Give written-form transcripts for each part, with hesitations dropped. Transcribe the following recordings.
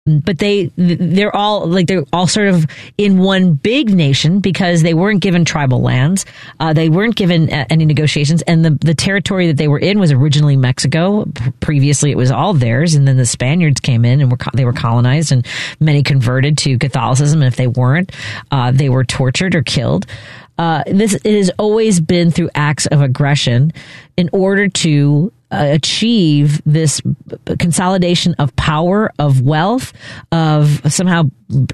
But they're all sort of in one big nation because they weren't given tribal lands. They weren't given any negotiations. And the territory that they were in was originally Mexico. Previously, it was all theirs. And then the Spaniards came in and they were colonized, and many converted to Catholicism. And if they weren't, they were tortured or killed. It has always been through acts of aggression in order to achieve this consolidation of power, of wealth, of somehow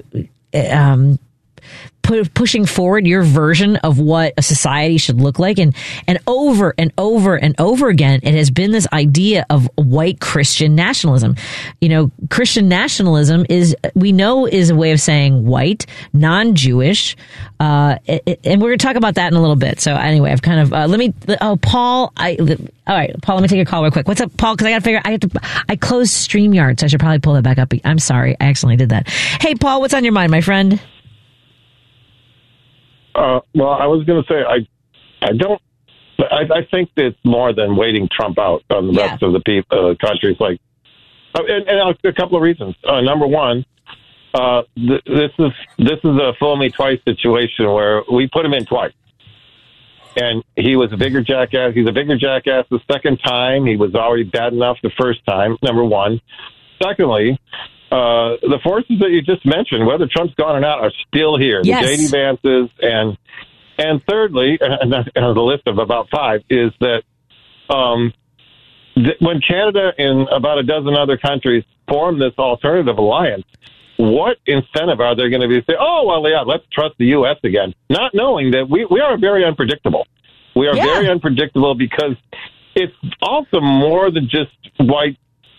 pushing forward your version of what a society should look like. And over and over and over again, it has been this idea of white Christian nationalism. Christian nationalism is a way of saying white, non-Jewish. And we're going to talk about that in a little bit. So anyway, I've kind of, Paul, all right, Paul, let me take a call real quick. What's up, Paul? Cause I closed StreamYard, so I should probably pull that back up. I'm sorry. I accidentally did that. Hey, Paul, what's on your mind, my friend? Well, I was going to say, I think it's more than waiting Trump out on the rest of the people, countries. And a couple of reasons. Number one, this is a fool me twice situation where we put him in twice. And he was a bigger jackass. He's a bigger jackass the second time. He was already bad enough the first time, number one. Secondly, the forces that you just mentioned, whether Trump's gone or not, are still here. Yes. The J.D. Vances. And thirdly, and the list of about five, is that when Canada and about a dozen other countries form this alternative alliance, what incentive are there going to be to say, let's trust the U.S. again, not knowing that we are very unpredictable. We are very unpredictable because it's also more than just white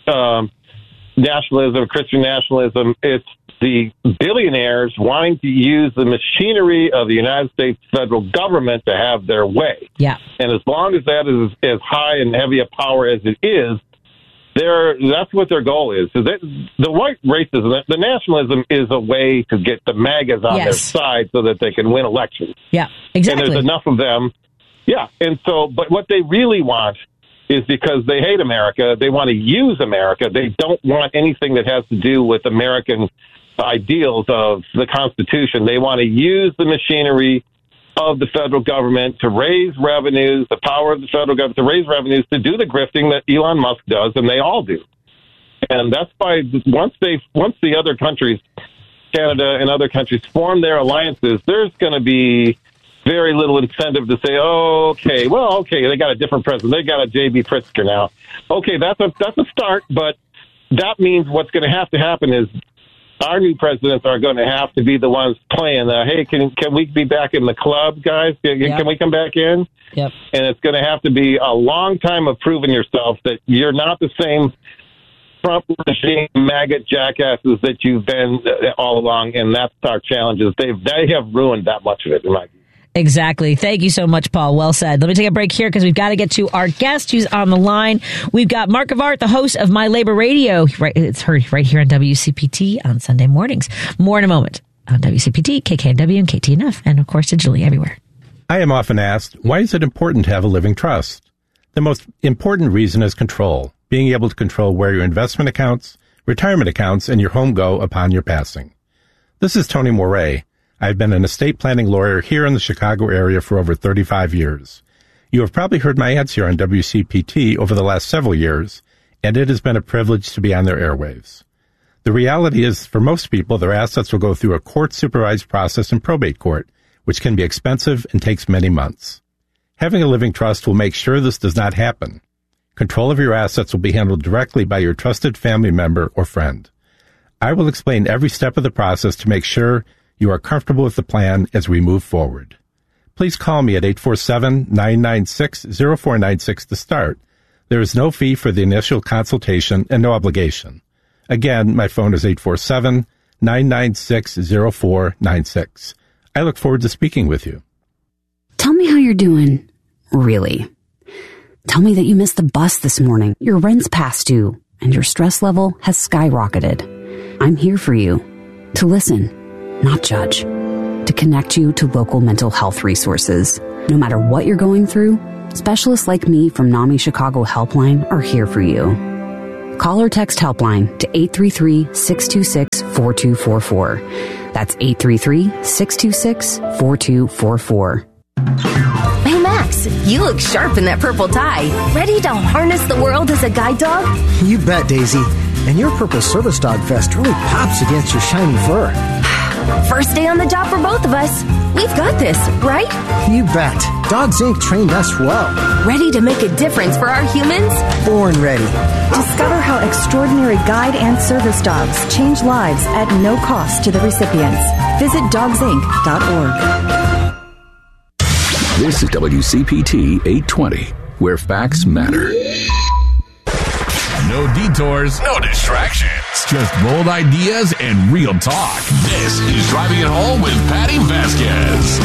nationalism, Christian nationalism. It's the billionaires wanting to use the machinery of the United States federal government to have their way. Yeah. And as long as that is as high and heavy a power as it is, that's what their goal is. So the white racism, the nationalism is a way to get the MAGAs on their side so that they can win elections. Yeah, exactly. And there's enough of them. Yeah. And so, but what they really want is, because they hate America, they want to use America. They don't want anything that has to do with American ideals of the Constitution. They want to use the machinery of the federal government to raise revenues, the power of the federal government to raise revenues, to do the grifting that Elon Musk does, and they all do. And that's why once the other countries, Canada and other countries, form their alliances, there's going to be very little incentive to say, they got a different president. They got a J.B. Pritzker now. Okay, that's a start, but that means what's going to have to happen is our new presidents are going to have to be the ones playing. Hey, can we be back in the club, guys? Can we come back in? Yep. And it's going to have to be a long time of proving yourself that you're not the same Trump regime MAGA jackasses that you've been all along, and that's our challenges. They have ruined that much of it, in my view. Exactly. Thank you so much, Paul. Well said. Let me take a break here because we've got to get to our guest who's on the line. We've got Mark of Art, the host of My Labor Radio. It's heard right here on WCPT on Sunday mornings. More in a moment on WCPT, KKNW, and KTNF, and of course digitally everywhere. I am often asked, why is it important to have a living trust? The most important reason is control. Being able to control where your investment accounts, retirement accounts, and your home go upon your passing. This is Tony Moret. I've been an estate planning lawyer here in the Chicago area for over 35 years. You have probably heard my ads here on WCPT over the last several years, and it has been a privilege to be on their airwaves. The reality is, for most people, their assets will go through a court-supervised process in probate court, which can be expensive and takes many months. Having a living trust will make sure this does not happen. Control of your assets will be handled directly by your trusted family member or friend. I will explain every step of the process to make sure you are comfortable with the plan as we move forward. Please call me at 847-996-0496 to start. There is no fee for the initial consultation and no obligation. Again, my phone is 847-996-0496. I look forward to speaking with you. Tell me how you're doing, really. Tell me that you missed the bus this morning, your rent's past due, and your stress level has skyrocketed. I'm here for you, to listen, not judge, to connect you to local mental health resources. No matter what you're going through, specialists like me from NAMI Chicago Helpline are here for you. Call or text Helpline to 833-626-4244. That's 833-626-4244. Hey, Max, you look sharp in that purple tie. Ready to harness the world as a guide dog? You bet, Daisy. And your purple service dog vest really pops against your shiny fur. First day on the job for both of us. We've got this, right? You bet. Dogs Inc. trained us well. Ready to make a difference for our humans? Born ready. Discover how extraordinary guide and service dogs change lives at no cost to the recipients. Visit dogsinc.org. This is WCPT 820, where facts matter. No detours, no distractions. Just bold ideas and real talk. This is Driving It Home with Patty Vasquez.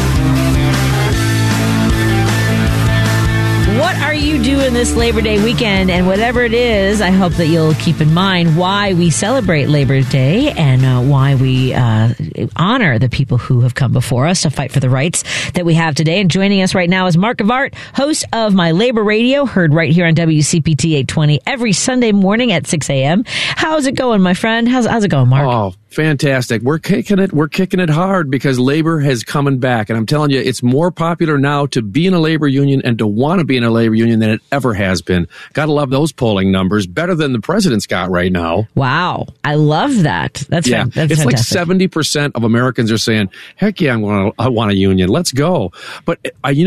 What are you doing this Labor Day weekend? And whatever it is, I hope that you'll keep in mind why we celebrate Labor Day and why we honor the people who have come before us to fight for the rights that we have today. And joining us right now is Mark Gavart, host of My Labor Radio, heard right here on WCPT 820 every Sunday morning at 6 a.m. How's it going, my friend? How's it going, Mark? Oh, fantastic. We're kicking it. We're kicking it hard because labor has coming back. And I'm telling you, it's more popular now to be in a labor union and to want to be in a labor union than it ever has been. Gotta love those polling numbers. Better than the president's got right now. Wow. I love that. That's it's fantastic. Like 70% of Americans are saying, heck yeah, I want a union. Let's go. But,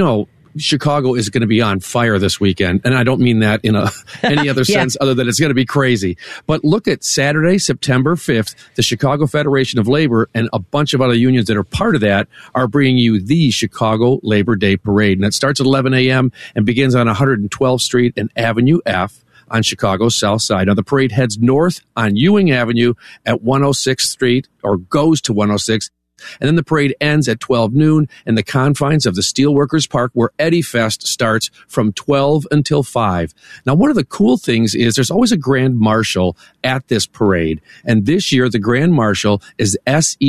Chicago is going to be on fire this weekend. And I don't mean that in any other sense other than it's going to be crazy. But look at Saturday, September 5th, the Chicago Federation of Labor and a bunch of other unions that are part of that are bringing you the Chicago Labor Day Parade. And it starts at 11 a.m. and begins on 112th Street and Avenue F on Chicago's south side. Now, the parade heads north on Ewing Avenue at 106th Street, or goes to 106th. And then the parade ends at 12 noon in the confines of the Steelworkers Park, where Eddie Fest starts from 12 until 5. Now, one of the cool things is there's always a Grand Marshal at this parade. And this year, the Grand Marshal is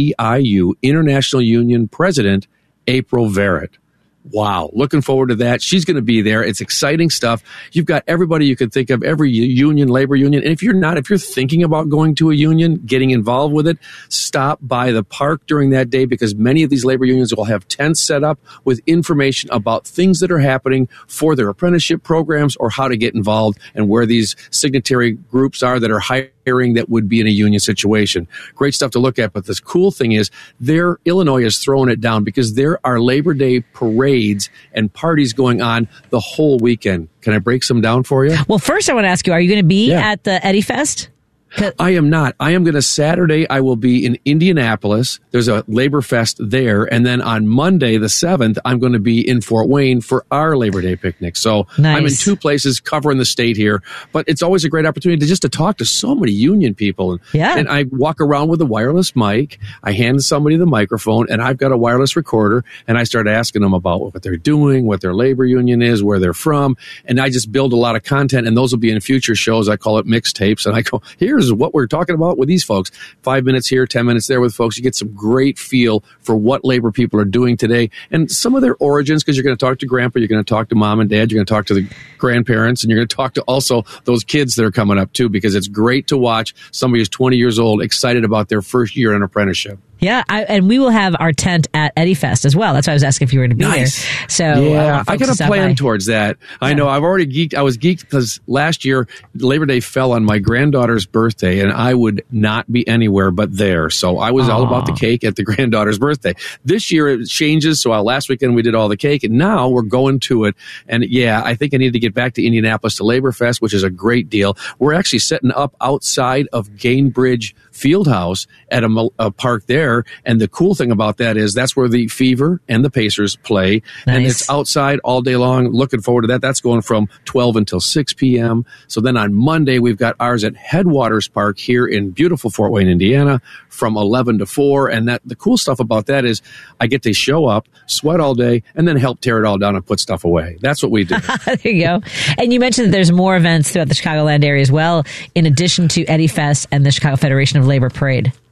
SEIU International Union President April Verrett. Wow. Looking forward to that. She's going to be there. It's exciting stuff. You've got everybody you could think of, every union, labor union. And if you're thinking about going to a union, getting involved with it, stop by the park during that day, because many of these labor unions will have tents set up with information about things that are happening for their apprenticeship programs or how to get involved and where these signatory groups are that are hiring that would be in a union situation. Great stuff to look at. But this cool thing is Illinois is throwing it down because there are Labor Day parades and parties going on the whole weekend. Can I break some down for you? Well, first I want to ask you, are you going to be at the Eddie Fest? I am not. I am going to Saturday. I will be in Indianapolis. There's a Labor Fest there. And then on Monday, the 7th, I'm going to be in Fort Wayne for our Labor Day picnic. So nice. I'm in two places covering the state here. But it's always a great opportunity to talk to so many union people. Yeah. And I walk around with a wireless mic. I hand somebody the microphone, and I've got a wireless recorder. And I start asking them about what they're doing, what their labor union is, where they're from. And I just build a lot of content. And those will be in future shows. I call it mixtapes. And I go, here's what we're talking about with these folks. 5 minutes here, 10 minutes there with folks. You get some great feel for what labor people are doing today and some of their origins, because you're going to talk to grandpa, you're going to talk to mom and dad, you're going to talk to the grandparents, and you're going to talk to also those kids that are coming up too, because it's great to watch somebody who's 20 years old excited about their first year in apprenticeship. Yeah, and we will have our tent at Eddie Fest as well. That's why I was asking if you were going to be there. So yeah, I got a plan towards that. I know I've already geeked. I was geeked because last year Labor Day fell on my granddaughter's birthday, and I would not be anywhere but there. So I was all about the cake at the granddaughter's birthday. This year it changes. So last weekend we did all the cake, and now we're going to it. And yeah, I think I need to get back to Indianapolis to Labor Fest, which is a great deal. We're actually setting up outside of Gainbridge Fieldhouse at a park there. And the cool thing about that is that's where the Fever and the Pacers play. Nice. And it's outside all day long. Looking forward to that. That's going from 12 until 6 p.m. So then on Monday, we've got ours at Headwaters Park here in beautiful Fort Wayne, Indiana, from 11 to 4. And the cool stuff about that is I get to show up, sweat all day, and then help tear it all down and put stuff away. That's what we do. There you go. And you mentioned that there's more events throughout the Chicagoland area as well, in addition to Eddie Fest and the Chicago Federation of Labor Parade.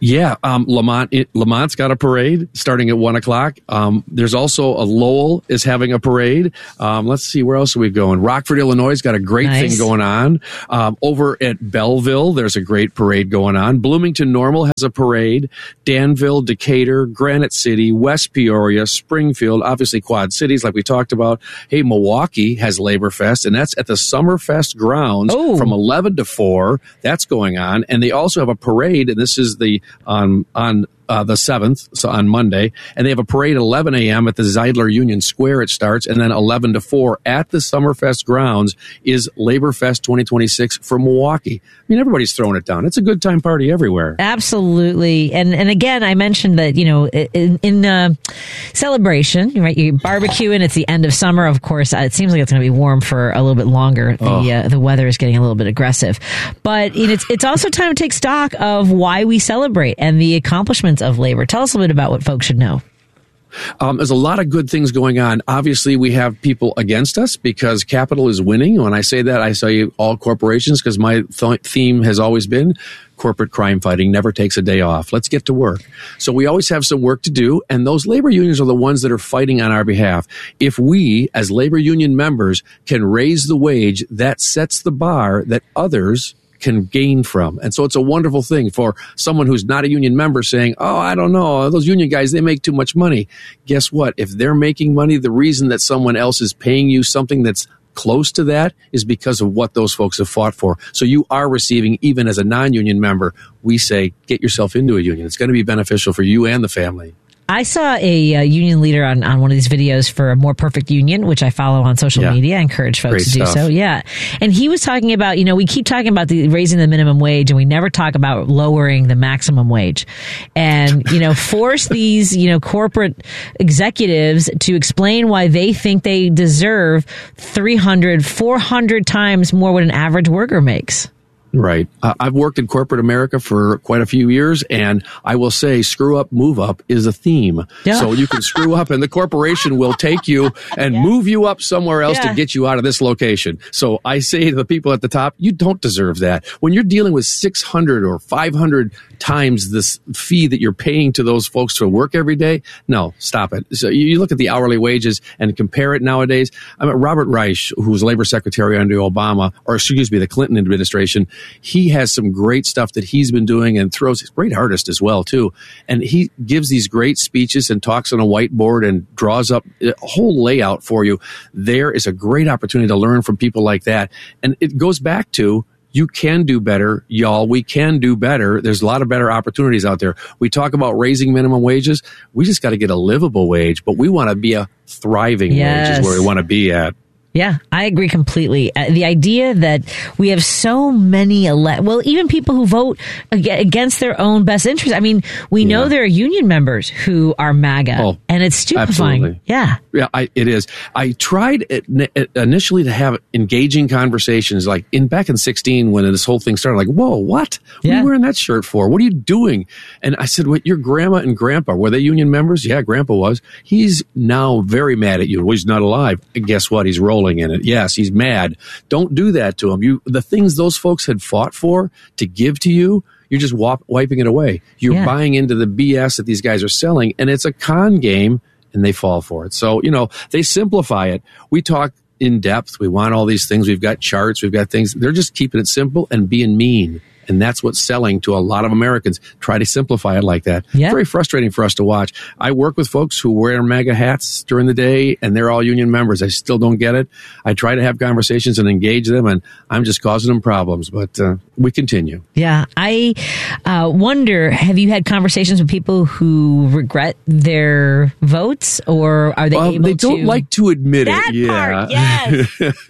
Yeah, Lamont's got a parade starting at 1:00. There's also Lowell is having a parade. Let's see, where else are we going? Rockford, Illinois has got a great thing going on. Over at Belleville, there's a great parade going on. Bloomington Normal has a parade. Danville, Decatur, Granite City, West Peoria, Springfield, obviously Quad Cities like we talked about. Hey, Milwaukee has Labor Fest, and that's at the Summerfest grounds from 11 to 4. That's going on. And they also have a parade, and this is on the 7th, so on Monday, and they have a parade at 11 a.m. at the Zeidler Union Square. It starts, and then 11 to 4 at the Summerfest grounds is Labor Fest 2026 for Milwaukee. I mean, everybody's throwing it down. It's a good time party everywhere. Absolutely. And again, I mentioned that, in celebration, right, you're barbecuing, it's the end of summer, of course. It seems like it's going to be warm for a little bit longer. The weather is getting a little bit aggressive. But it's also time to take stock of why we celebrate and the accomplishments of labor. Tell us a bit about what folks should know. There's a lot of good things going on. Obviously, we have people against us because capital is winning. When I say that, I say all corporations because my theme has always been corporate crime fighting never takes a day off. Let's get to work. So we always have some work to do, and those labor unions are the ones that are fighting on our behalf. If we, as labor union members, can raise the wage, that sets the bar that others can gain from. And so it's a wonderful thing for someone who's not a union member saying, oh, I don't know, those union guys, they make too much money. Guess what? If they're making money, the reason that someone else is paying you something that's close to that is because of what those folks have fought for. So you are receiving, even as a non-union member, we say, get yourself into a union. It's going to be beneficial for you and the family. I saw a union leader on one of these videos for a More Perfect Union, which I follow on social media. I encourage folks to do so. Yeah. And he was talking about, we keep talking about raising the minimum wage and we never talk about lowering the maximum wage. And, force these, corporate executives to explain why they think they deserve 300, 400 times more what an average worker makes. Right. I've worked in corporate America for quite a few years, and I will say screw up, move up is a theme. Yeah. So you can screw up, and the corporation will take you and move you up somewhere else to get you out of this location. So I say to the people at the top, you don't deserve that. When you're dealing with 600 or 500 times this fee that you're paying to those folks to work every day, no, stop it. So you look at the hourly wages and compare it nowadays. I mean, Robert Reich, who was labor secretary under the Clinton administration, he has some great stuff that he's been doing and he's a great artist as well, too. And he gives these great speeches and talks on a whiteboard and draws up a whole layout for you. There is a great opportunity to learn from people like that. And it goes back to, you can do better, y'all. We can do better. There's a lot of better opportunities out there. We talk about raising minimum wages. We just got to get a livable wage, but we want to be a thriving wage is where we want to be at. Yeah, I agree completely. The idea that we have so many, even people who vote against their own best interests. I mean, we know there are union members who are MAGA, and it's stupefying. Absolutely. Yeah. Yeah, it is. I tried initially to have engaging conversations, like back in 2016 when this whole thing started. Like, whoa, what? What are you wearing that shirt for? What are you doing? And I said, your grandma and grandpa, were they union members? Yeah, grandpa was. He's now very mad at you. Well, he's not alive. And guess what? He's rolling in it. Yes, he's mad. Don't do that to him. The things those folks had fought for to give to you, you're just wiping it away. You're buying into the BS that these guys are selling, and it's a con game, and they fall for it. So, they simplify it. We talk in depth. We want all these things. We've got charts. We've got things. They're just keeping it simple and being mean. And that's what's selling to a lot of Americans. Try to simplify it like that. Yeah. Very frustrating for us to watch. I work with folks who wear MAGA hats during the day, and they're all union members. I still don't get it. I try to have conversations and engage them, and I'm just causing them problems. But we continue. Yeah. I wonder, have you had conversations with people who regret their votes, or are they able to? They don't like to admit that it. Part, yes.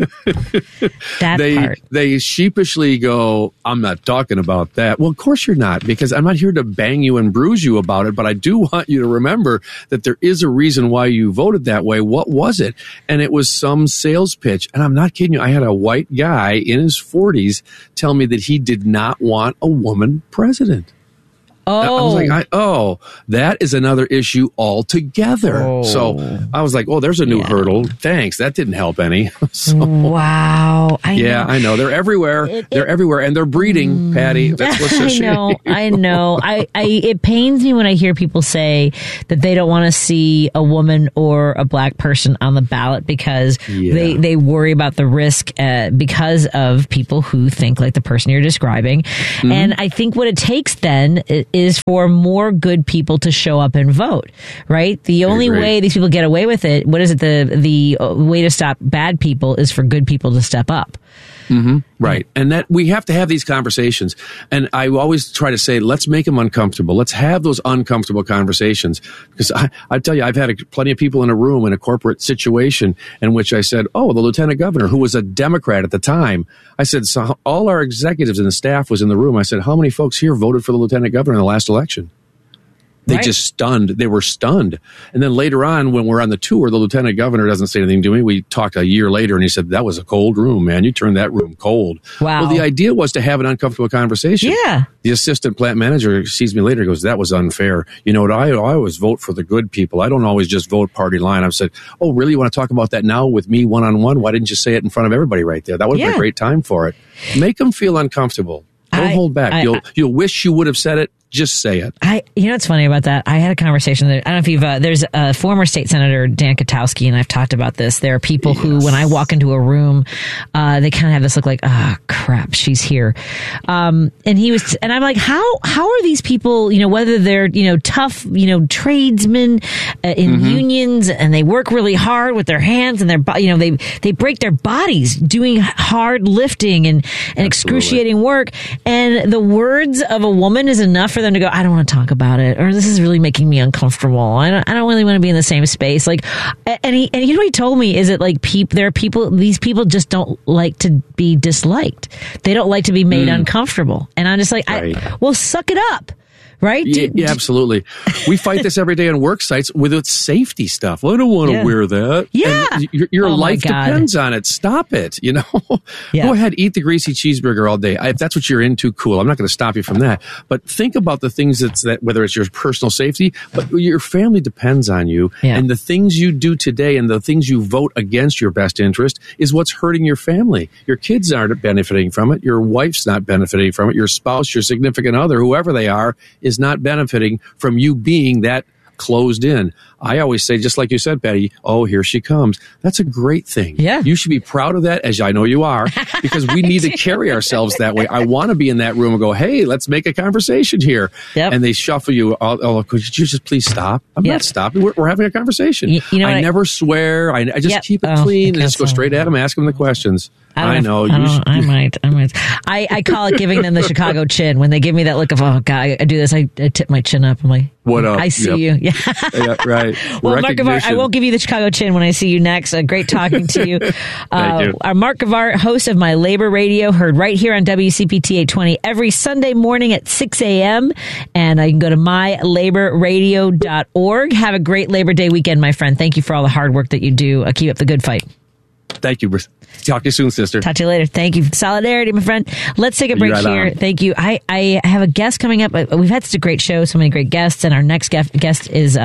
Part. They sheepishly go, I'm not talking about that. Well, of course you're not, because I'm not here to bang you and bruise you about it, but I do want you to remember that there is a reason why you voted that way. What was it? And it was some sales pitch. And I'm not kidding you. I had a white guy in his 40s tell me that he did not want a woman president. I was like, that is another issue altogether. So I was like, there's a new hurdle. Thanks. That didn't help any. Wow. I know. They're everywhere. They're everywhere. And they're breeding, Patty. That's what's so shitty. I know. It pains me when I hear people say that they don't want to see a woman or a black person on the ballot because they worry about the risk because of people who think like the person you're describing. Mm-hmm. And I think what it takes then is for more good people to show up and vote, right? The only way these people get away with it, what is it? The way to stop bad people is for good people to step up. Mm-hmm. Right. And that we have to have these conversations. And I always try to say, let's make them uncomfortable. Let's have those uncomfortable conversations. Because I tell you, I've had plenty of people in a room in a corporate situation in which I said, the lieutenant governor, who was a Democrat at the time, I said, so all our executives and the staff was in the room. I said, how many folks here voted for the lieutenant governor in the last election? They just stunned. They were stunned. And then later on, when we're on the tour, the lieutenant governor doesn't say anything to me. We talked a year later, and he said, that was a cold room, man. You turned that room cold. Wow. Well, the idea was to have an uncomfortable conversation. Yeah. The assistant plant manager sees me later and goes, that was unfair. You know what? I always vote for the good people. I don't always just vote party line. I've said, really? You want to talk about that now with me one-on-one? Why didn't you say it in front of everybody right there? That would have been a great time for it. Make them feel uncomfortable. Don't hold back. You'll wish you would have said it. Just say it. You know what's funny about that? I had a conversation. I don't know if you've. There's a former state senator, Dan Katowski, and I've talked about this. There are people who, when I walk into a room, they kind of have this look like, crap, she's here. And I'm like, how are these people? Whether they're tough, tradesmen in unions, and they work really hard with their hands, and they break their bodies doing hard lifting and excruciating work, and the words of a woman is enough for them to go, I don't want to talk about it, or this is really making me uncomfortable. I don't really want to be in the same space. Like, and you know what he told me is that like there are people, these people just don't like to be disliked. They don't like to be made uncomfortable. And I'm just like, well, suck it up. Right? Yeah, absolutely. We fight this every day on work sites with its safety stuff. I don't want to wear that. Yeah. And your life depends on it. Stop it. Go ahead, eat the greasy cheeseburger all day. If that's what you're into, cool. I'm not going to stop you from that. But think about the things that whether it's your personal safety, but your family depends on you. Yeah. And the things you do today and the things you vote against your best interest is what's hurting your family. Your kids aren't benefiting from it. Your wife's not benefiting from it. Your spouse, your significant other, whoever they are, is not benefiting from you being that closed in. I always say, just like you said, Patty, here she comes. That's a great thing. Yeah. You should be proud of that, as I know you are, because we need to carry ourselves that way. I want to be in that room and go, hey, let's make a conversation here. Yep. And they shuffle you. Could you just please stop? I'm not stopping. We're having a conversation. I never swear. I just keep it clean and just go straight at them, ask them the questions. I know. I might. I call it giving them the Chicago chin. When they give me that look of, oh, God, I do this, I tip my chin up. I'm like, what up? I see you. Yeah. Yeah, right. Well, Mark Gavart, I won't give you the Chicago chin when I see you next. Great talking to you. Thank you. Mark Gavart, host of My Labor Radio, heard right here on WCPT 820 every Sunday morning at 6 a.m. And you can go to mylaborradio.org. Have a great Labor Day weekend, my friend. Thank you for all the hard work that you do. Keep up the good fight. Thank you. Talk to you soon, sister. Talk to you later. Thank you. Solidarity, my friend. Let's take a break here. Thank you. I have a guest coming up. We've had such a great show, so many great guests, and our next guest is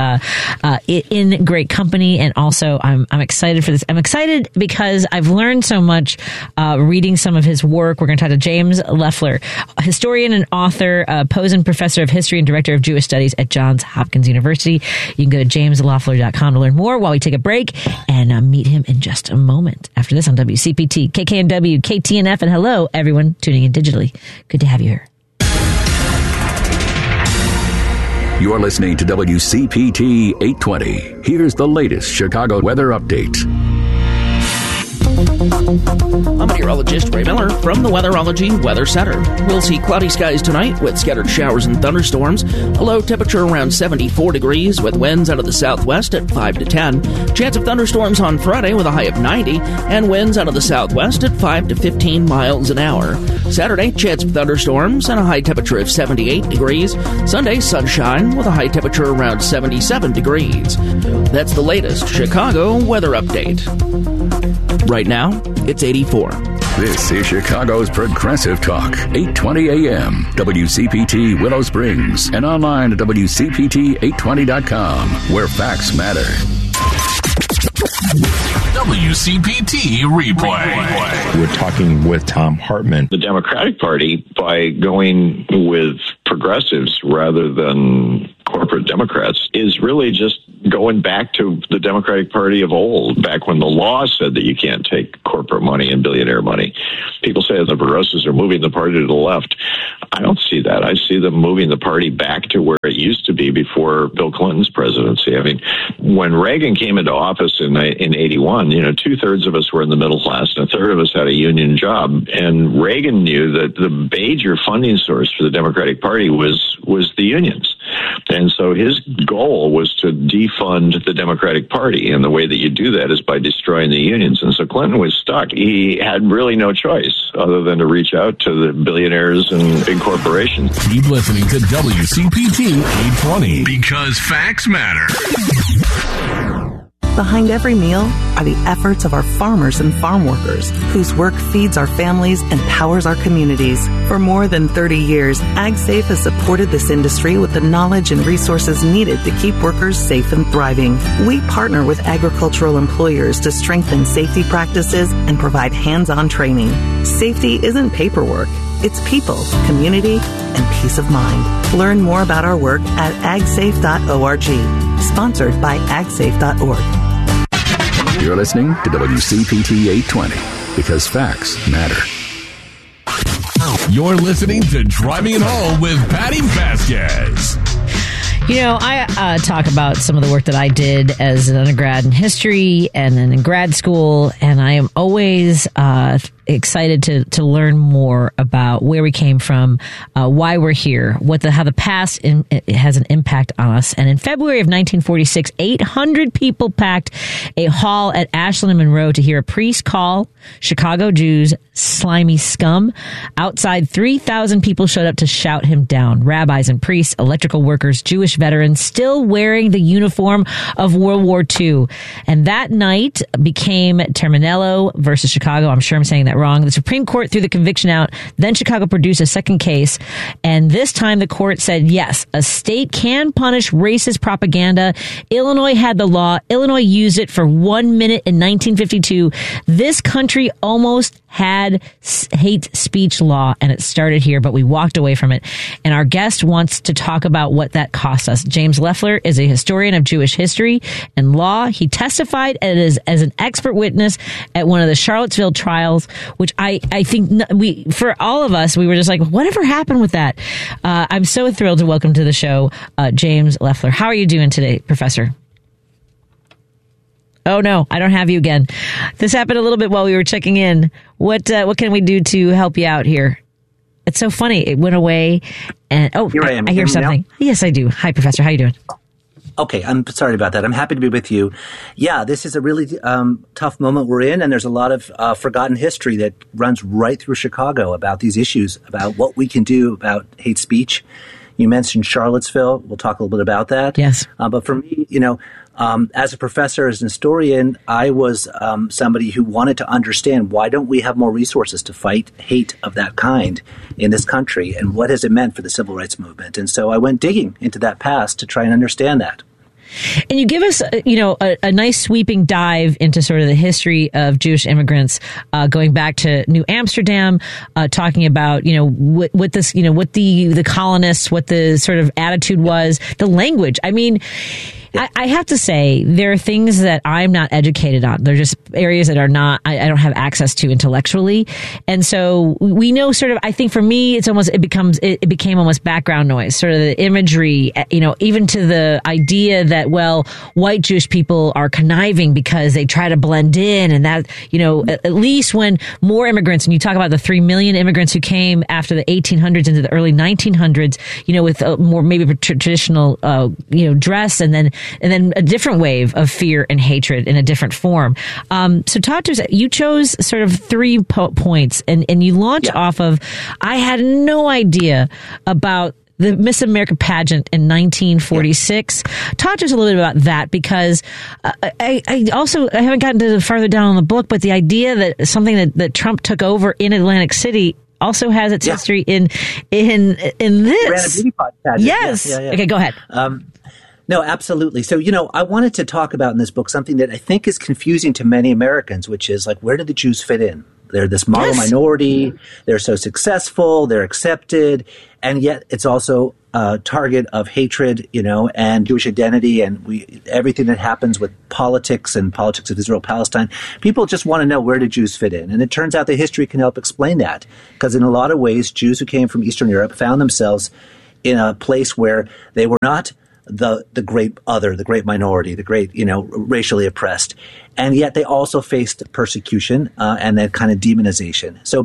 in great company. And also, I'm excited for this. I'm excited because I've learned so much reading some of his work. We're going to talk to James Loeffler, historian and author, Posen Professor of History and Director of Jewish Studies at Johns Hopkins University. You can go to jamesloeffler.com to learn more while we take a break and meet him in just a moment. After this on WCPT, KKNW, KTNF, and hello, everyone tuning in digitally. Good to have you here. You're listening to WCPT 820. Here's the latest Chicago weather update. I'm meteorologist Ray Miller from the Weatherology Weather Center. We'll see cloudy skies tonight with scattered showers and thunderstorms. A low temperature around 74 degrees with winds out of the southwest at 5 to 10. Chance of thunderstorms on Friday with a high of 90 and winds out of the southwest at 5 to 15 miles an hour. Saturday, chance of thunderstorms and a high temperature of 78 degrees. Sunday, sunshine with a high temperature around 77 degrees. That's the latest Chicago weather update. Right now, it's 84. This is Chicago's Progressive Talk, 820 AM, WCPT Willow Springs, and online at WCPT820.com, where facts matter. WCPT Replay. We're talking with Thom Hartmann. The Democratic Party, by going with progressives rather than corporate Democrats, is really just going back to the Democratic Party of old, back when the law said that you can't take corporate money and billionaire money. People say the progressives are moving the party to the left. I don't see that. I see them moving the party back to where it used to be before Bill Clinton's presidency. I mean, when Reagan came into office in 81, 2/3 of us were in the middle class and 1/3 of us had a union job. And Reagan knew that the major funding source for the Democratic Party was the unions. And so his goal was to defund the Democratic Party. And the way that you do that is by destroying the unions. And so Clinton was stuck. He had really no choice other than to reach out to the billionaires and corporations. Keep listening to WCPT 820 because facts matter. Behind every meal are the efforts of our farmers and farm workers, whose work feeds our families and powers our communities. For more than 30 years, AgSafe has supported this industry with the knowledge and resources needed to keep workers safe and thriving. We partner with agricultural employers to strengthen safety practices and provide hands-on training. Safety isn't paperwork. It's people, community, and peace of mind. Learn more about our work at agsafe.org. Sponsored by agsafe.org. You're listening to WCPT 820 because facts matter. You're listening to Driving It Home with Patty Vasquez. I talk about some of the work that I did as an undergrad in history and then in grad school, and I am always excited to learn more about where we came from, why we're here, how the past has an impact on us. And in February of 1946, 800 people packed a hall at Ashland and Monroe to hear a priest call Chicago Jews slimy scum. Outside, 3,000 people showed up to shout him down. Rabbis and priests, electrical workers, Jewish veterans, still wearing the uniform of World War II. And that night became Terminello versus Chicago. I'm sure I'm saying that wrong. The Supreme Court threw the conviction out. Then Chicago produced a second case. And this time the court said, yes, a state can punish racist propaganda. Illinois had the law. Illinois used it for 1 minute in 1952. This country almost had hate speech law, and it started here, but we walked away from it. And our guest wants to talk about what that cost us. James Leffler is a historian of Jewish history and law. He testified as an expert witness at one of the Charlottesville trials, which I think for all of us, we were just like, whatever happened with that? I'm so thrilled to welcome to the show James Leffler. How are you doing today, Professor? Oh, no, I don't have you again. This happened a little bit while we were checking in. What can we do to help you out here? It's so funny. It went away. And here I am. I hear something. Now? Yes, I do. Hi, Professor. How you doing? Okay, I'm sorry about that. I'm happy to be with you. Yeah, this is a really tough moment we're in, and there's a lot of forgotten history that runs right through Chicago about these issues, about what we can do about hate speech. You mentioned Charlottesville. We'll talk a little bit about that. Yes. But for me, as a professor, as an historian, I was somebody who wanted to understand why don't we have more resources to fight hate of that kind in this country, and what has it meant for the civil rights movement? And so I went digging into that past to try and understand that. And you give us, a nice sweeping dive into sort of the history of Jewish immigrants, going back to New Amsterdam, talking about, what this, what the colonists, what the sort of attitude was, the language. I mean, I have to say, there are things that I'm not educated on. They're just areas that are not, I don't have access to intellectually. And so we know sort of, I think for me, it became almost background noise, sort of the imagery, even to the idea that, well, white Jewish people are conniving because they try to blend in, and that, at least when more immigrants, and you talk about the 3 million immigrants who came after the 1800s into the early 1900s, with more maybe traditional, dress, and then a different wave of fear and hatred in a different form. So talk to us. You chose sort of 3 points, and you launch off of, I had no idea about the Miss America pageant in 1946. Talk to us a little bit about that, because I haven't gotten to farther down in the book, but the idea that something that Trump took over in Atlantic City also has its history in this. Ran a beauty pot pageant. Yes. Yeah. Okay, go ahead. No, absolutely. So, I wanted to talk about in this book something that I think is confusing to many Americans, which is like, where do the Jews fit in? They're this model minority. They're so successful. They're accepted. And yet it's also a target of hatred, and Jewish identity and everything that happens with politics and politics of Israel-Palestine. People just want to know, where do Jews fit in? And it turns out that history can help explain that, because in a lot of ways, Jews who came from Eastern Europe found themselves in a place where they were not the great other, the great minority, the great, racially oppressed. And yet they also faced persecution and that kind of demonization. So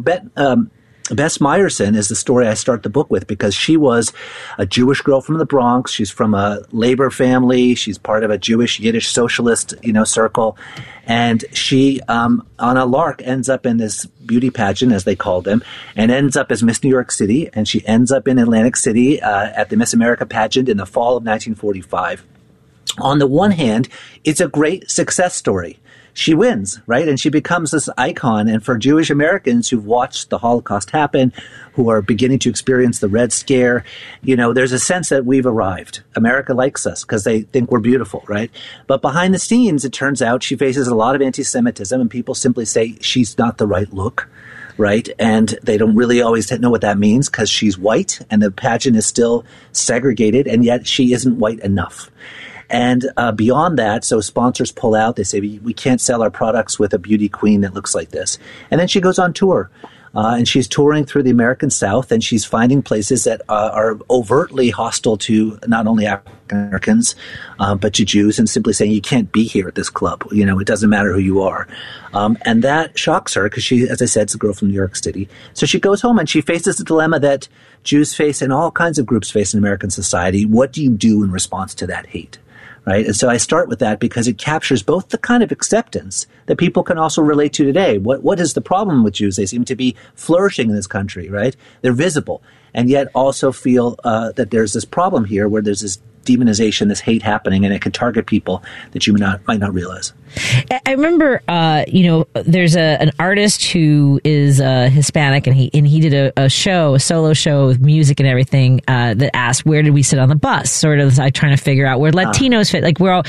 Bess Meyerson is the story I start the book with, because she was a Jewish girl from the Bronx. She's from a labor family. She's part of a Jewish Yiddish socialist, circle. And she, on a lark, ends up in this beauty pageant, as they called them, and ends up as Miss New York City. And she ends up in Atlantic City at the Miss America pageant in the fall of 1945. On the one hand, it's a great success story. She wins, right? And she becomes this icon. And for Jewish Americans who've watched the Holocaust happen, who are beginning to experience the Red Scare, there's a sense that we've arrived. America likes us because they think we're beautiful, right? But behind the scenes, it turns out she faces a lot of anti-Semitism, and people simply say she's not the right look, right? And they don't really always know what that means, because she's white and the pageant is still segregated, and yet she isn't white enough. And beyond that, so sponsors pull out. They say, we can't sell our products with a beauty queen that looks like this. And then she goes on tour. And she's touring through the American South, and she's finding places that are overtly hostile to not only African Americans, but to Jews, and simply saying, you can't be here at this club. It doesn't matter who you are. And that shocks her, because she, as I said, is a girl from New York City. So she goes home and she faces the dilemma that Jews face and all kinds of groups face in American society. What do you do in response to that hate? Right. And so I start with that because it captures both the kind of acceptance that people can also relate to today. What is the problem with Jews? They seem to be flourishing in this country, right? They're visible, and yet also feel that there's this problem here where there's this demonization, this hate happening, and it can target people that you might not realize. I remember, there's an artist who is Hispanic, and he did a solo show with music and everything that asked, where did we sit on the bus? Sort of trying to figure out where Latinos fit. Like, we're all,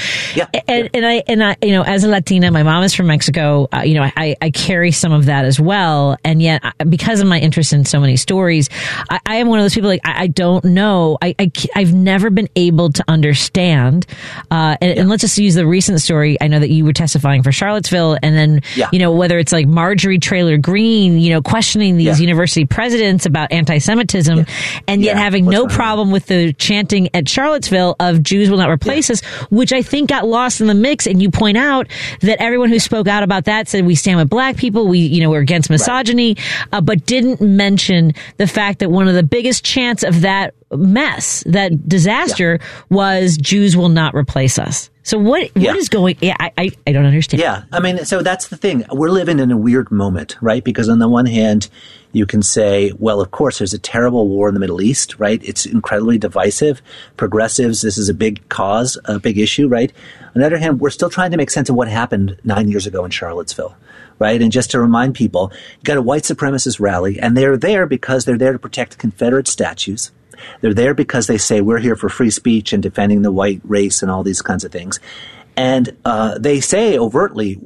and I as a Latina, my mom is from Mexico. I carry some of that as well, and yet because of my interest in so many stories, I am one of those people. Like, I don't know. I've never been able to understand. And let's just use the recent story. I know that you were testifying for Charlottesville, and then whether it's like Marjorie Taylor Greene, questioning these university presidents about anti-Semitism, and yet having no problem with the chanting at Charlottesville of Jews will not replace us, which I think got lost in the mix. And you point out that everyone who spoke out about that said we stand with black people, we're against misogyny, but didn't mention the fact that one of the biggest chants of that mess, that disaster, was Jews will not replace us. So what is going? I don't understand. Yeah, I mean, so that's the thing. We're living in a weird moment, right? Because on the one hand, you can say, well, of course, there's a terrible war in the Middle East, right? It's incredibly divisive. Progressives, this is a big cause, a big issue, right? On the other hand, we're still trying to make sense of what happened 9 years ago in Charlottesville, right? And just to remind people, you got a white supremacist rally, and they're there because they're there to protect Confederate statues. They're there because they say we're here for free speech and defending the white race and all these kinds of things. And they say overtly,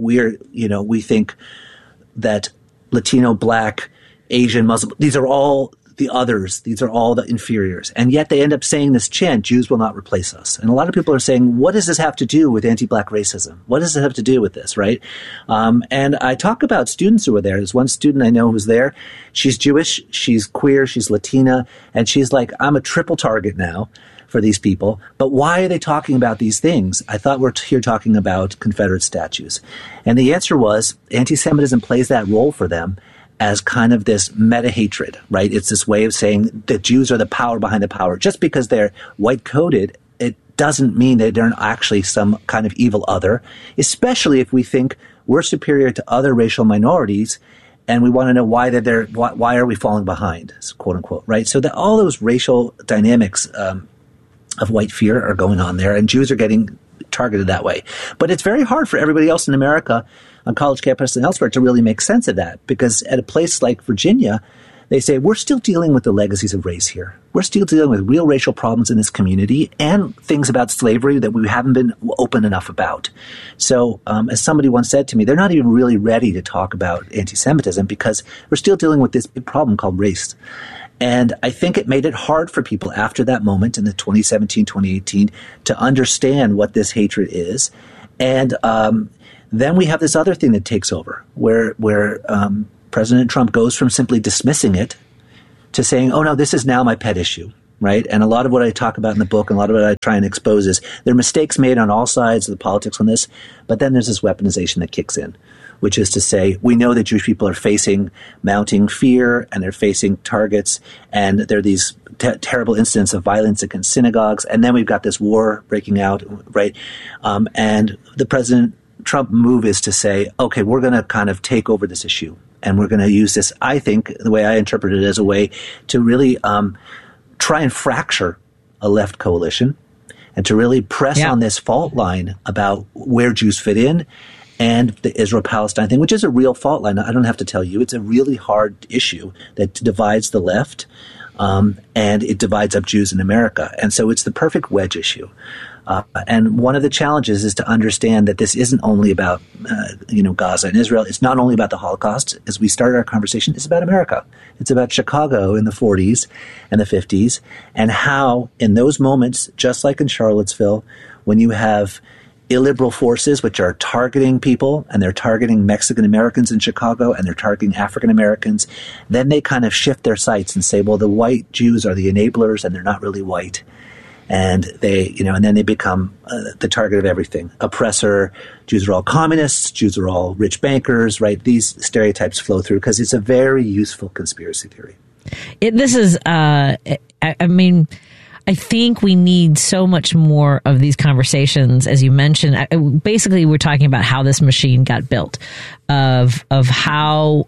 we think that Latino, Black, Asian, Muslim, these are all the others. These are all the inferiors. And yet they end up saying this chant, Jews will not replace us. And a lot of people are saying, what does this have to do with anti-Black racism? What does it have to do with this, right? And I talk about students who were there. There's one student I know who's there. She's Jewish, she's queer, she's Latina, and she's like, I'm a triple target now for these people. But why are they talking about these things? I thought we're here talking about Confederate statues. And the answer was anti-Semitism plays that role for them as kind of this meta-hatred, right? It's this way of saying the Jews are the power behind the power. Just because they're white-coated, it doesn't mean that they're actually some kind of evil other, especially if we think we're superior to other racial minorities and we want to know why why are we falling behind, quote unquote, right? So that all those racial dynamics of white fear are going on there, and Jews are getting targeted that way. But it's very hard for everybody else in America on college campus and elsewhere to really make sense of that, because at a place like Virginia, they say, we're still dealing with the legacies of race here. We're still dealing with real racial problems in this community and things about slavery that we haven't been open enough about. So as somebody once said to me, they're not even really ready to talk about anti-Semitism because we're still dealing with this big problem called race. And I think it made it hard for people after that moment in the 2017, 2018 to understand what this hatred is. And then we have this other thing that takes over where President Trump goes from simply dismissing it to saying, oh, no, this is now my pet issue, right? And a lot of what I talk about in the book and a lot of what I try and expose is there are mistakes made on all sides of the politics on this, but then there's this weaponization that kicks in, which is to say we know that Jewish people are facing mounting fear and they're facing targets, and there are these terrible incidents of violence against synagogues, and then we've got this war breaking out, right? And the President Trump move is to say, okay, we're going to kind of take over this issue. And we're going to use this, I think, the way I interpret it, as a way to really try and fracture a left coalition and to really press on this fault line about where Jews fit in and the Israel-Palestine thing, which is a real fault line. I don't have to tell you. It's a really hard issue that divides the left and it divides up Jews in America. And so it's the perfect wedge issue. And one of the challenges is to understand that this isn't only about, Gaza and Israel. It's not only about the Holocaust. As we started our conversation, it's about America. It's about Chicago in the 40s and the 50s, and how in those moments, just like in Charlottesville, when you have illiberal forces which are targeting people, and they're targeting Mexican Americans in Chicago, and they're targeting African Americans, then they kind of shift their sights and say, well, the white Jews are the enablers, and they're not really white. And they, and then they become the target of everything. Oppressor, Jews are all communists, Jews are all rich bankers, right? These stereotypes flow through because it's a very useful conspiracy theory. I think we need so much more of these conversations, as you mentioned. Basically, we're talking about how this machine got built, of how,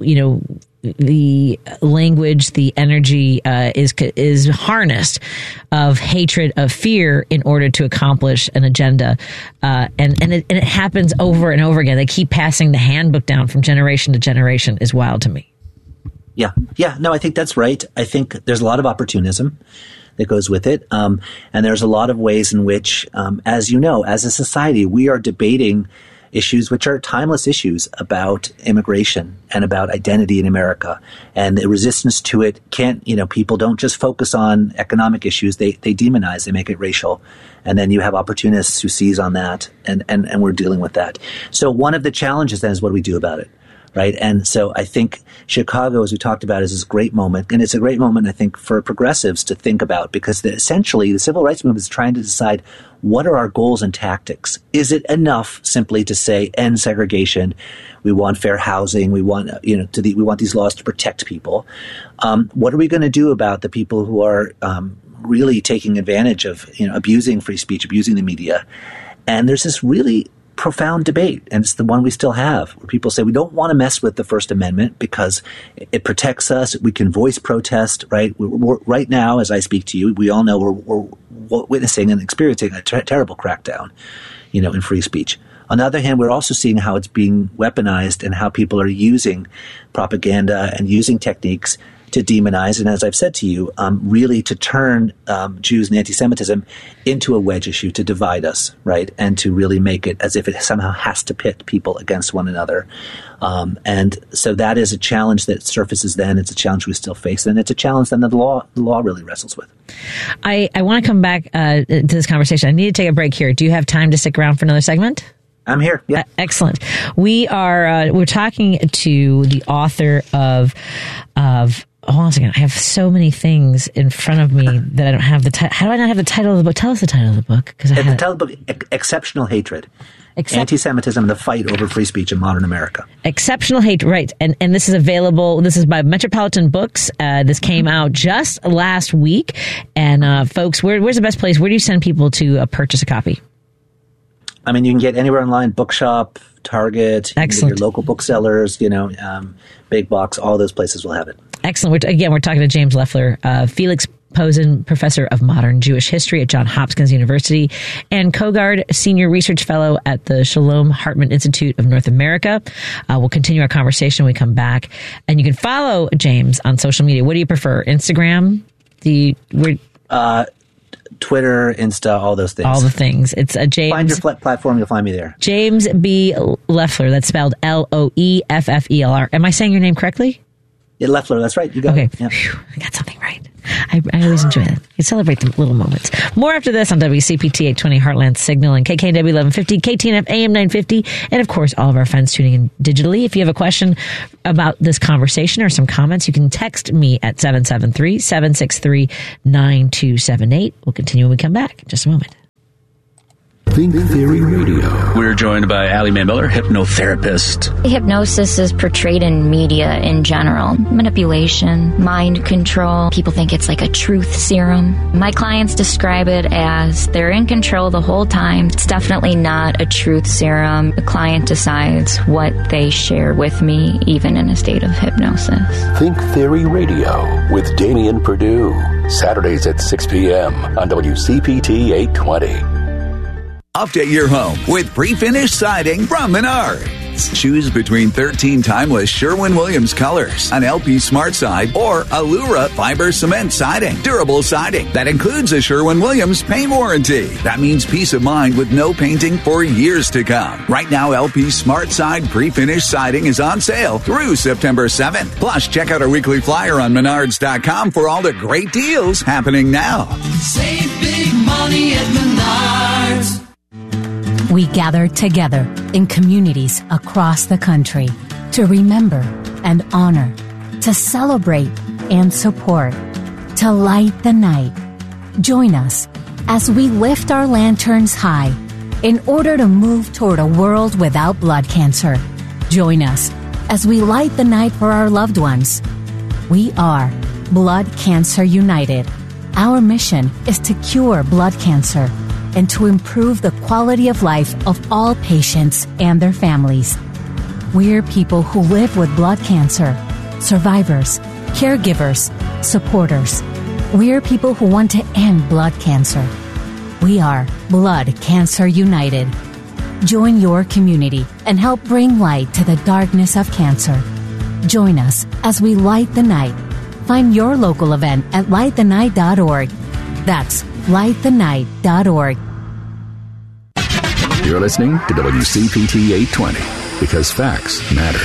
the language, the energy is harnessed of hatred, of fear, in order to accomplish an agenda, and it happens over and over again. They keep passing the handbook down from generation to generation. Is wild to me. Yeah, no, I think that's right. I think there's a lot of opportunism that goes with it, and there's a lot of ways in which, as you know, as a society, we are debating issues which are timeless issues about immigration and about identity in America. And the resistance to it people don't just focus on economic issues. They demonize, they make it racial. And then you have opportunists who seize on that, and we're dealing with that. So one of the challenges then is what do we do about it? Right. And so I think Chicago, as we talked about, is this great moment. And it's a great moment, I think, for progressives to think about, because essentially the civil rights movement is trying to decide what are our goals and tactics. Is it enough simply to say end segregation? We want fair housing. We want, we want these laws to protect people. What are we going to do about the people who are really taking advantage of, abusing free speech, abusing the media? And there's this really profound debate, and it's the one we still have, where people say we don't want to mess with the First Amendment because it protects us. We can voice protest, right? We're right now, as I speak to you, we all know we're witnessing and experiencing a terrible crackdown, in free speech. On the other hand, we're also seeing how it's being weaponized and how people are using propaganda and using techniques to demonize, and as I've said to you, really to turn Jews and anti-Semitism into a wedge issue, to divide us, right, and to really make it as if it somehow has to pit people against one another. And so that is a challenge that surfaces then. It's a challenge we still face, and it's a challenge then that the law really wrestles with. I want to come back to this conversation. I need to take a break here. Do you have time to stick around for another segment? I'm here. Yeah. Excellent. We're talking to the author of hold on a second. I have so many things in front of me that I don't have the title. How do I not have the title of the book? Tell us the title of the book. The title of the book, Exceptional Hatred. Anti-Semitism and the Fight Over Free Speech in Modern America. Exceptional Hatred, right. And this is available. This is by Metropolitan Books. This came out just last week. And folks, where's the best place? Where do you send people to purchase a copy? I mean, you can get anywhere online, Bookshop, Target, Excellent. Your local booksellers, Big Box, all those places will have it. Excellent. We're talking to James Leffler, Felix Posen, Professor of Modern Jewish History at Johns Hopkins University, and Kogard, Senior Research Fellow at the Shalom Hartman Institute of North America. We'll continue our conversation when we come back. And you can follow James on social media. What do you prefer? Instagram? Twitter, Insta, all those things. All the things. It's a James. Find your platform, you'll find me there. James B. Leffler. That's spelled Loeffler. Am I saying your name correctly? Yeah, Leffler, that's right. You got it. Yep. Phew, I got something right. I always enjoy that. You celebrate the little moments. More after this on WCPT 820 Heartland Signal and KKNW 1150, KTNF AM 950, and of course, all of our friends tuning in digitally. If you have a question about this conversation or some comments, you can text me at 773-763-9278. We'll continue when we come back in just a moment. Think Theory Radio. We're joined by Allie Mae Miller, hypnotherapist. Hypnosis is portrayed in media in general. Manipulation, mind control. People think it's like a truth serum. My clients describe it as they're in control the whole time. It's definitely not a truth serum. The client decides what they share with me, even in a state of hypnosis. Think Theory Radio with Damian Perdue. Saturdays at 6 p.m. on WCPT 820. Update your home with pre-finished siding from Menards. Choose between 13 timeless Sherwin-Williams colors, an LP Smart Side, or Allura fiber cement siding. Durable siding that includes a Sherwin-Williams paint warranty. That means peace of mind with no painting for years to come. Right now, LP Smart Side pre-finished siding is on sale through September 7th. Plus, check out our weekly flyer on Menards.com for all the great deals happening now. Save big money at Menards. We gather together in communities across the country to remember and honor, to celebrate and support, to light the night. Join us as we lift our lanterns high in order to move toward a world without blood cancer. Join us as we light the night for our loved ones. We are Blood Cancer United. Our mission is to cure blood cancer and to improve the quality of life of all patients and their families. We're people who live with blood cancer, survivors, caregivers, supporters. We're people who want to end blood cancer. We are Blood Cancer United. Join your community and help bring light to the darkness of cancer. Join us as we light the night. Find your local event at lightthenight.org. That's lightthenight.org. You're listening to WCPT 820 because facts matter.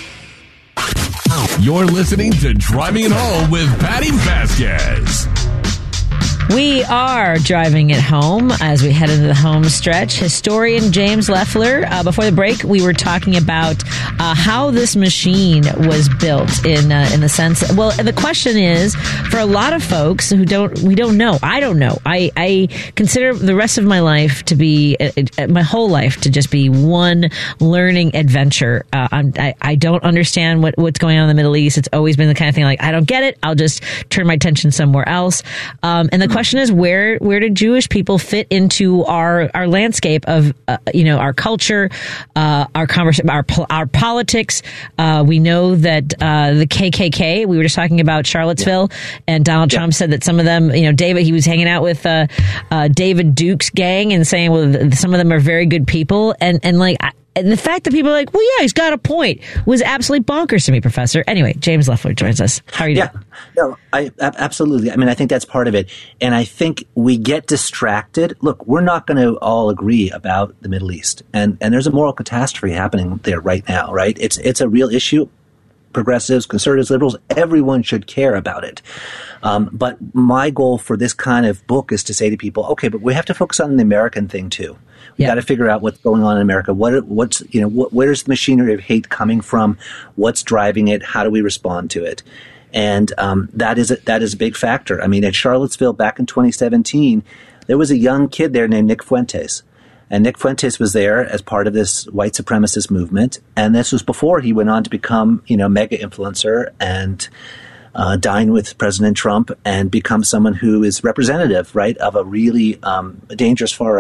You're listening to Driving It Home with Patty Vasquez. We are driving it home as we head into the home stretch. Historian James Leffler. Before the break, we were talking about how this machine was built in the sense. Well, the question is, for a lot of folks who we don't know. I don't know. I consider the rest of my life to be my whole life to just be one learning adventure. I don't understand what's going on in the Middle East. It's always been the kind of thing like, I don't get it. I'll just turn my attention somewhere else. And the question is, where do Jewish people fit into our landscape of our culture, our conversation, our politics? We know that the KKK. We were just talking about Charlottesville, and Donald Trump said that some of them, David, he was hanging out with David Duke's gang and saying, well, some of them are very good people, and the fact that people are like, well, yeah, he's got a point, was absolutely bonkers to me, Professor. Anyway, James Leffler joins us. How are you doing? No, absolutely. I mean, I think that's part of it. And I think we get distracted. Look, we're not going to all agree about the Middle East. And there's a moral catastrophe happening there right now, right? It's a real issue. Progressives, conservatives, liberals, everyone should care about it. But my goal for this kind of book is to say to people, okay, but we have to focus on the American thing too. We got to figure out what's going on in America. Where's the machinery of hate coming from? What's driving it? How do we respond to it? And that is a big factor. I mean, at Charlottesville back in 2017, there was a young kid there named Nick Fuentes. And Nick Fuentes was there as part of this white supremacist movement. And this was before he went on to become, mega influencer and dine with President Trump and become someone who is representative, right, of a really dangerous far right.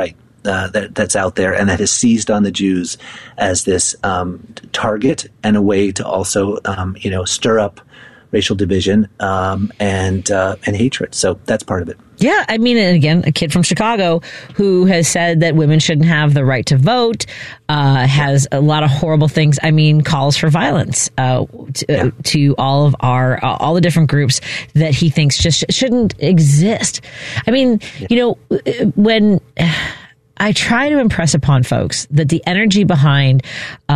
that's out there, and that has seized on the Jews as this target and a way to also stir up racial division and hatred. So that's part of it. Yeah, I mean, and again, a kid from Chicago who has said that women shouldn't have the right to vote, has a lot of horrible things. I mean, calls for violence to all of all the different groups that he thinks just shouldn't exist. I mean, when I try to impress upon folks that the energy behind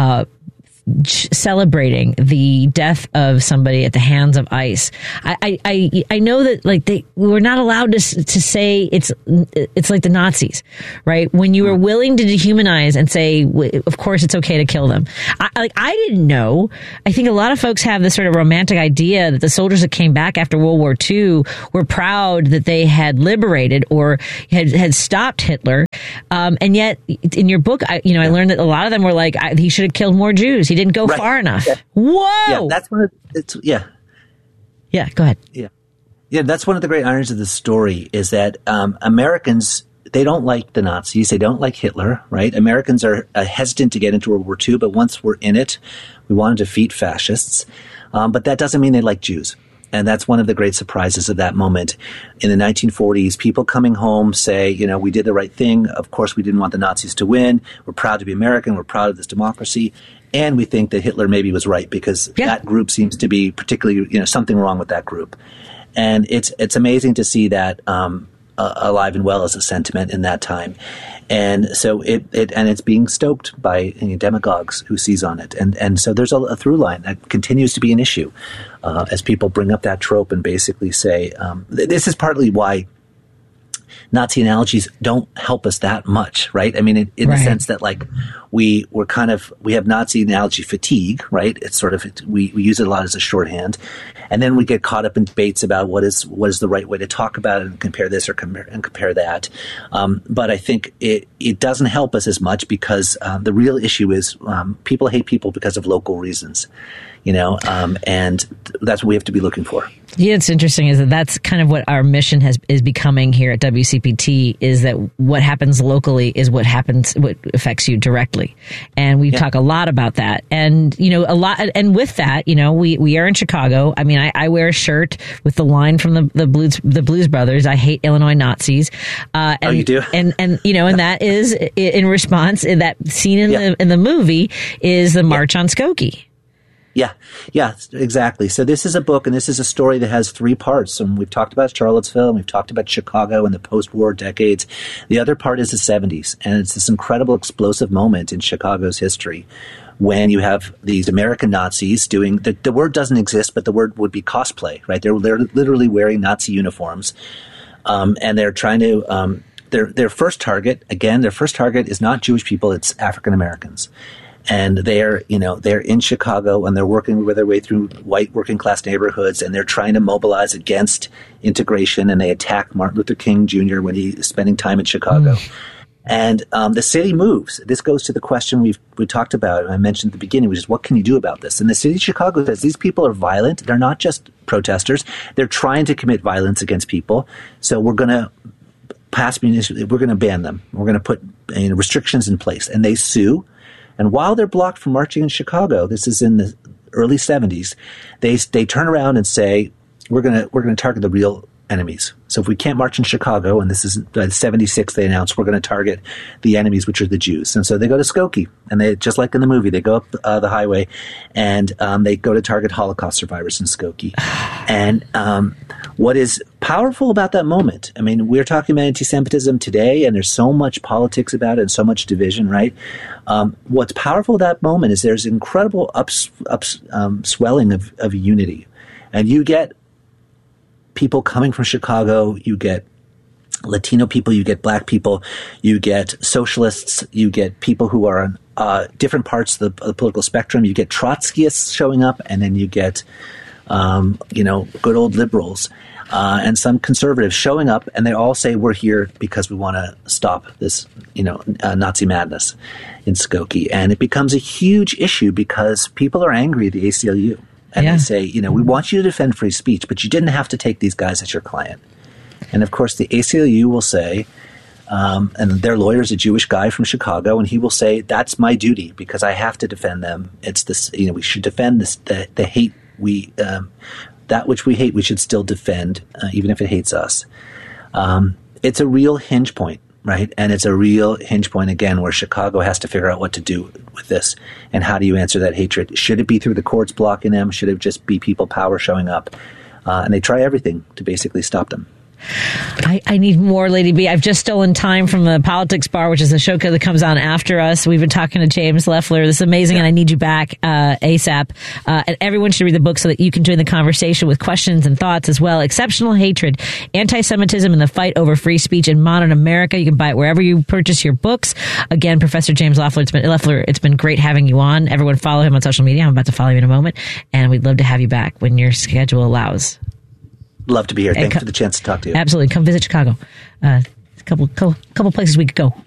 celebrating the death of somebody at the hands of ICE. I know that we're not allowed to say it's like the Nazis, right? When you were willing to dehumanize and say, of course it's okay to kill them. I didn't know. I think a lot of folks have this sort of romantic idea that the soldiers that came back after World War II were proud that they had liberated or had stopped Hitler. And yet in your book, I learned that a lot of them were like, he should have killed more Jews. He didn't go far enough. Yeah. Whoa! Yeah, that's one of Yeah, go ahead. Yeah, that's one of the great ironies of the story is that Americans, they don't like the Nazis. They don't like Hitler, right? Americans are hesitant to get into World War II, but once we're in it, we want to defeat fascists. But that doesn't mean they like Jews. And that's one of the great surprises of that moment. In the 1940s, people coming home say, we did the right thing. Of course, we didn't want the Nazis to win. We're proud to be American. We're proud of this democracy. And we think that Hitler maybe was right because that group seems to be particularly, something wrong with that group. And it's amazing to see that alive and well as a sentiment in that time. And so it's being stoked by demagogues who seize on it. And so there's a through line that continues to be an issue as people bring up that trope and basically say, this is partly why Nazi analogies don't help us that much, right? I mean, in the sense that we have Nazi analogy fatigue, right? It's sort of, we use it a lot as a shorthand. And then we get caught up in debates about what is the right way to talk about it and compare this or compare that. But I think it doesn't help us as much because the real issue is people hate people because of local reasons, and that's what we have to be looking for. Yeah, it's interesting is that's kind of what our mission is becoming here at WCPT is that what happens locally is what affects you directly. And we talk a lot about that. And, a lot, and with that, we are in Chicago. I mean, I wear a shirt with the line from the Blues Brothers. I hate Illinois Nazis. You do? And that is in response, that scene in the movie is the March on Skokie. Yeah, exactly. So this is a book and this is a story that has three parts. And we've talked about Charlottesville and we've talked about Chicago and the post-war decades. The other part is the 70s. And it's this incredible explosive moment in Chicago's history when you have these American Nazis doing, the word doesn't exist, but the word would be cosplay, right? They're literally wearing Nazi uniforms. And they're trying to, their first target is not Jewish people, it's African Americans. And they're in Chicago and they're working their way through white working class neighborhoods and they're trying to mobilize against integration and they attack Martin Luther King Jr. when he is spending time in Chicago. And the city moves. This goes to the question we talked about and I mentioned at the beginning, which is what can you do about this? And the city of Chicago says these people are violent. They're not just protesters. They're trying to commit violence against people. So we're going to we're going to ban them. We're going to put restrictions in place. And they sue. And while they're blocked from marching in Chicago, this is in the early 70s, they turn around and say, we're going to target the real enemies. So if we can't march in Chicago, and this is 76, they announced we're going to target the enemies, which are the Jews. And so they go to Skokie, and they, just like in the movie, they go up the highway, and they go to target Holocaust survivors in Skokie. And what is powerful about that moment, I mean, we're talking about anti-Semitism today, and there's so much politics about it and so much division, right? What's powerful about that moment is there's incredible swelling of unity. And you get people coming from Chicago, you get Latino people, you get black people, you get socialists, you get people who are on different parts of the political spectrum, you get Trotskyists showing up, and then you get, good old liberals and some conservatives showing up, and they all say, we're here because we want to stop this, Nazi madness in Skokie. And it becomes a huge issue because people are angry at the ACLU. And they say, we want you to defend free speech, but you didn't have to take these guys as your client. And of course, the ACLU will say, And their lawyer is a Jewish guy from Chicago, and he will say, that's my duty because I have to defend them. It's this, we should defend this, the hate that which we hate, we should still defend, even if it hates us. It's a real hinge point, right? And it's a real hinge point, again, where Chicago has to figure out what to do with this. And how do you answer that hatred? Should it be through the courts blocking them? Should it just be people power showing up? And they try everything to basically stop them. I need more, Lady B. I've just stolen time from the Politics Bar, which is a show that comes on after us. We've been talking to James Leffler. This is amazing, and I need you back ASAP. And everyone should read the book so that you can join the conversation with questions and thoughts as well. Exceptional Hatred, Anti-Semitism, and the Fight Over Free Speech in Modern America. You can buy it wherever you purchase your books. Again, Professor James Leffler, it's been great having you on. Everyone follow him on social media. I'm about to follow you in a moment. And we'd love to have you back when your schedule allows. Love to be here. Thanks for the chance to talk to you. Absolutely. Come visit Chicago. A couple places we could go.